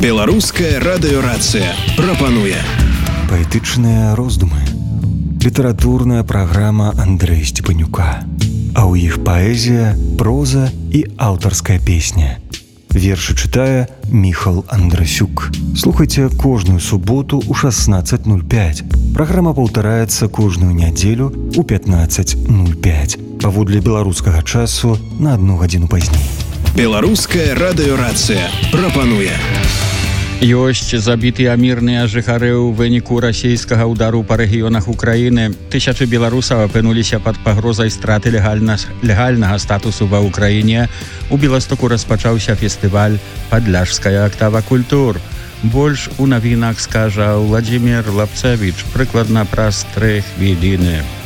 Беларуская радыёрацыя прапануе паэтычныя роздумы. Літаратурная праграма Андрэя Степанюка. А ў іх паэзія, проза і аўтарская песня. Вершы чытае Міхал Андрасюк. Слухайце кожную суботу ў 16:05. Праграма паўтараецца кожную нядзелю ў 15:05. Паводле беларускага часу на 1 гадзіну пазней. Беларуская радыёрацыя прапануе. Ёсць забітыя мірныя жыхары ў выніку расійскага ўдару па рэгіёнах Украіны. Тысячы беларусаў апынуліся пад пагрозай страты легальнага статусу ва Ўкраіне. У Беластоку распачаўся фестываль «Падляшская актава культур». Больш у навінах скажа Владзімір Лапцевіч прыкладна праз 3 хвіліны.